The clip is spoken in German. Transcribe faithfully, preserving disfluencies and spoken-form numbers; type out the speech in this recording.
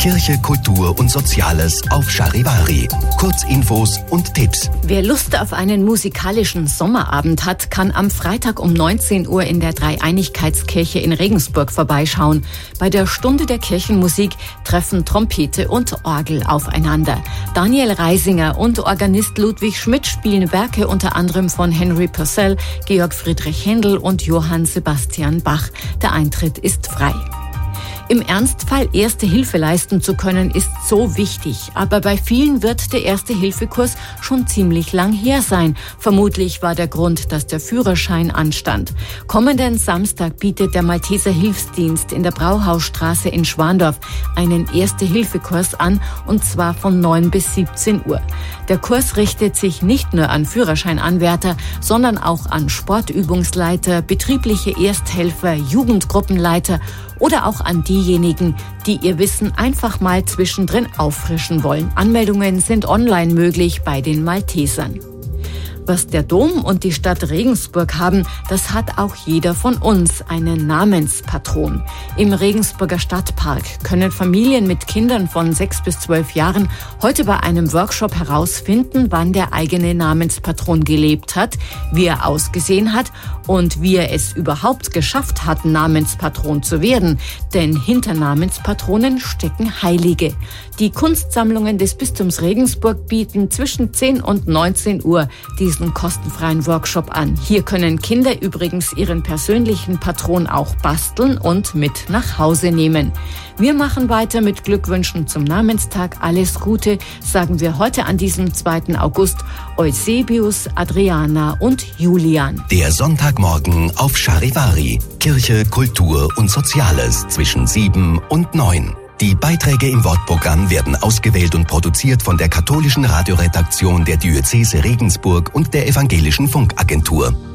Kirche, Kultur und Soziales auf Charivari. Kurzinfos und Tipps. Wer Lust auf einen musikalischen Sommerabend hat, kann am Freitag um neunzehn Uhr in der Dreieinigkeitskirche in Regensburg vorbeischauen. Bei der Stunde der Kirchenmusik treffen Trompete und Orgel aufeinander. Daniel Reisinger und Organist Ludwig Schmidt spielen Werke unter anderem von Henry Purcell, Georg Friedrich Händel und Johann Sebastian Bach. Der Eintritt ist frei. Im Ernstfall Erste Hilfe leisten zu können, ist so wichtig. Aber bei vielen wird der Erste-Hilfe-Kurs schon ziemlich lang her sein. Vermutlich war der Grund, dass der Führerschein anstand. Kommenden Samstag bietet der Malteser Hilfsdienst in der Brauhausstraße in Schwandorf einen Erste-Hilfe-Kurs an, und zwar von neun bis siebzehn Uhr. Der Kurs richtet sich nicht nur an Führerscheinanwärter, sondern auch an Sportübungsleiter, betriebliche Ersthelfer, Jugendgruppenleiter oder auch an diejenigen, die ihr Wissen einfach mal zwischendrin auffrischen wollen. Anmeldungen sind online möglich bei den Maltesern. Was der Dom und die Stadt Regensburg haben, das hat auch jeder von uns, einen Namenspatron. Im Regensburger Stadtpark können Familien mit Kindern von sechs bis zwölf Jahren heute bei einem Workshop herausfinden, wann der eigene Namenspatron gelebt hat, wie er ausgesehen hat und wie er es überhaupt geschafft hat, Namenspatron zu werden. Denn hinter Namenspatronen stecken Heilige. Die Kunstsammlungen des Bistums Regensburg bieten zwischen zehn und neunzehn Uhr diesen kostenfreien Workshop an. Hier können Kinder übrigens ihren persönlichen Patron auch basteln und mit nach Hause nehmen. Wir machen weiter mit Glückwünschen zum Namenstag. Alles Gute sagen wir heute an diesem zweiten August Eusebius, Adriana und Julian. Der Sonntagmorgen auf Charivari. Kirche, Kultur und Soziales zwischen sieben und neun. Die Beiträge im Wortprogramm werden ausgewählt und produziert von der katholischen Radioredaktion der Diözese Regensburg und der Evangelischen Funkagentur.